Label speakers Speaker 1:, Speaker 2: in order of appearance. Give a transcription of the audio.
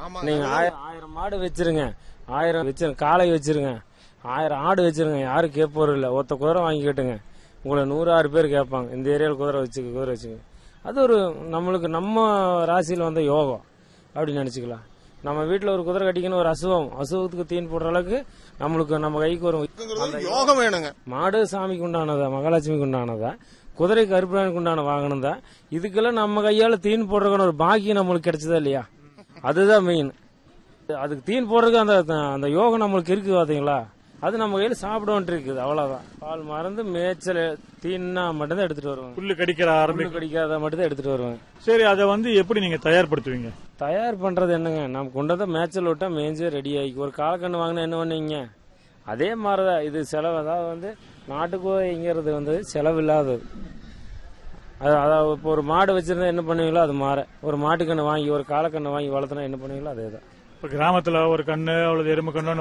Speaker 1: நீங்க 1000 மாடு வச்சிருங்க, 1000 வச்சிருங்க, காளை வச்சிருங்க, 1000 ஆடு வச்சிருங்க, யாரும் கேட்போரும் இல்ல. ஒத்த குதிரை வாங்கி கேட்டுங்க, உங்களை 106 பேர் கேட்பாங்க. இந்த ஏரியாவில் குதிரை வச்சுக்க. அது ஒரு நம்மளுக்கு நம்ம ராசியில வந்த யோகம் அப்படின்னு நினைச்சுக்கலாம். நம்ம வீட்டுல ஒரு குதிரை கட்டிக்கணும், ஒரு அசுவத்துக்கு தீன் போடுற அளவுக்கு நம்மளுக்கு நம்ம கைக்கு ஒரு
Speaker 2: யோகம் வேணுங்க.
Speaker 1: மாடு சாமிக்கு உண்டானதா, மகாலட்சுமிக்கு உண்டானதா, குதிரை கருப்பனுக்கு உண்டான வாகனம் தான். இதுக்கெல்லாம் நம்ம கையால தீன் போடுறதுக்கான ஒரு பாக்கியம் நம்மளுக்கு கிடைச்சதா இல்லையா? அதுதான் மெயின். அதுக்கு தீன் போடுறதுக்கு அந்த யோகம் நம்மளுக்கு இருக்கு பாத்தீங்களா? அது நம்ம கையில சாப்பிடுவோம் இருக்குது, அவ்வளவுதான். பால் மறந்து மேய்ச்சல் தீன்னா மட்டும்தான் எடுத்துட்டு வருவாங்க.
Speaker 3: புல்லு
Speaker 1: கடிக்காத மட்டும்தான் எடுத்துட்டு வருவாங்க.
Speaker 3: சரி, அதை எப்படி நீங்க தயார்படுத்துவீங்க?
Speaker 1: தயார் பண்றது என்னங்க, நம்ம கொண்டதை மேய்ச்சல் விட்டா மேய்ஞ்சே ரெடி ஆகி. ஒரு காலக்கண்ணு வாங்கினா என்ன பண்ணுவீங்க? அதே மாதிரிதான் இது செலவு. அதாவது நாட்டுக்கோழிங்கிறது செலவு இல்லாதது. அதாவது இப்போ ஒரு மாடு வச்சிருந்தா என்ன பண்ணுவீங்களோ அது மாற, ஒரு மாட்டுக்கண்ணு வாங்கி ஒரு காலக்கண்ணு வாங்கி வளர்த்தனா என்ன பண்ணுவீங்களோ அதே தான்.
Speaker 3: இப்ப கிராமத்துல ஒரு கண்ணு அவ்வளவு எறும்பு கண்ணு